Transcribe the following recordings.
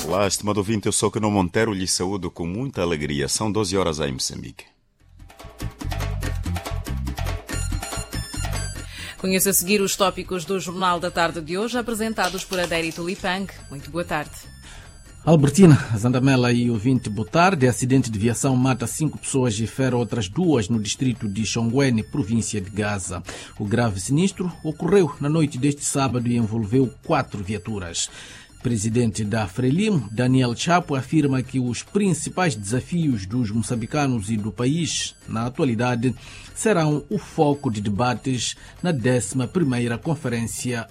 Olá, estimado ouvinte, eu sou Cano Monteiro, lhe saúdo com muita alegria. São 12 horas em Moçambique. Conheça a seguir os tópicos do Jornal da Tarde de hoje, apresentados por Adéri Tulipang. Muito boa tarde. Albertina, Zandamela e ouvinte, boa tarde. Acidente de viação mata 5 pessoas e fere outras 2 no distrito de Xongwene, província de Gaza. O grave sinistro ocorreu na noite deste sábado e envolveu 4 viaturas. Presidente da Frelimo, Daniel Chapo, afirma que os principais desafios dos moçambicanos e do país, na atualidade, serão o foco de debates na 11ª Conferência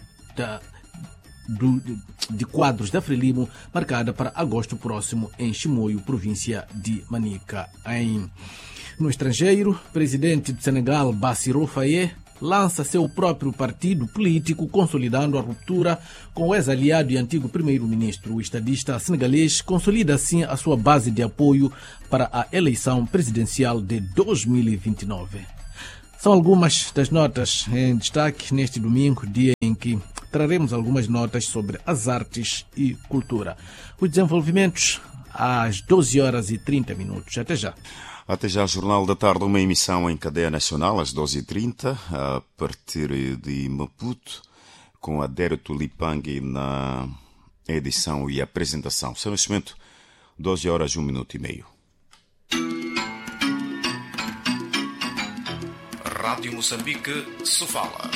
de Quadros da Frelimo, marcada para agosto próximo em Chimoio, província de Manica. No estrangeiro, presidente do Senegal, Bassirou Faye, lança seu próprio partido político, consolidando a ruptura com o ex-aliado e antigo primeiro-ministro. O estadista senegalês consolida assim a sua base de apoio para a eleição presidencial de 2029. São algumas das notas em destaque neste domingo, dia em que traremos algumas notas sobre as artes e cultura. Os desenvolvimentos às 12 horas e 30 minutos. Até já. Até já, Jornal da Tarde, uma emissão em cadeia nacional às 12h30, a partir de Maputo, com Adério Tulipang na edição e apresentação. São neste momento 12 horas e 1 minuto e meio. Rádio Moçambique, Sofala.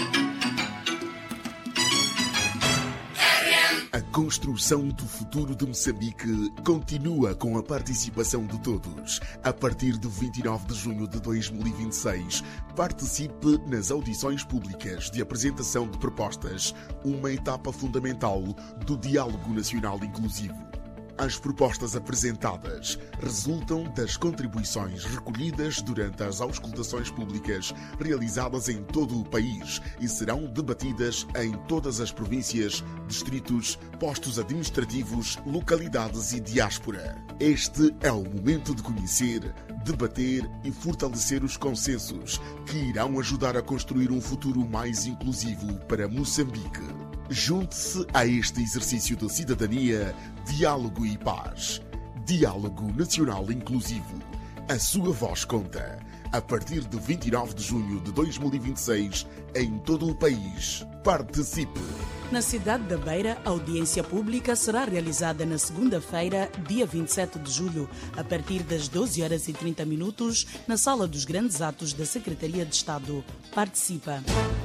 A construção do futuro de Moçambique continua com a participação de todos. A partir de 29 de junho de 2026, participe nas audições públicas de apresentação de propostas, uma etapa fundamental do Diálogo Nacional Inclusivo. As propostas apresentadas resultam das contribuições recolhidas durante as auscultações públicas realizadas em todo o país e serão debatidas em todas as províncias, distritos, postos administrativos, localidades e diáspora. Este é o momento de conhecer, debater e fortalecer os consensos que irão ajudar a construir um futuro mais inclusivo para Moçambique. Junte-se a este exercício de cidadania, diálogo e paz. Diálogo Nacional Inclusivo. A sua voz conta. A partir de 29 de junho de 2026, em todo o país. Participe! Na cidade da Beira, a audiência pública será realizada na segunda-feira, dia 27 de julho, a partir das 12 horas e 30 minutos, na Sala dos Grandes Atos da Secretaria de Estado. Participa!